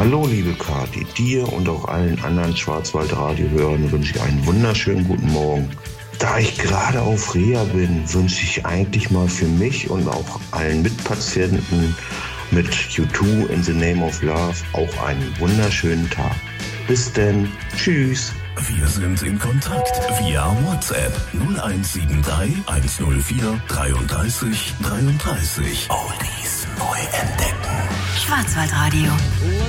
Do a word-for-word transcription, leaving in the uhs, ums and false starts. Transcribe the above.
Hallo liebe Kathi, dir und auch allen anderen Schwarzwaldradio-Hörern wünsche ich einen wunderschönen guten Morgen. Da ich gerade auf Reha bin, wünsche ich eigentlich mal für mich und auch allen Mitpatienten mit U zwei in the Name of Love auch einen wunderschönen Tag. Bis denn, tschüss. Wir sind in Kontakt via WhatsApp null eins sieben drei eins null vier dreiunddreißig dreiunddreißig. Oldies neu entdecken. Schwarzwaldradio.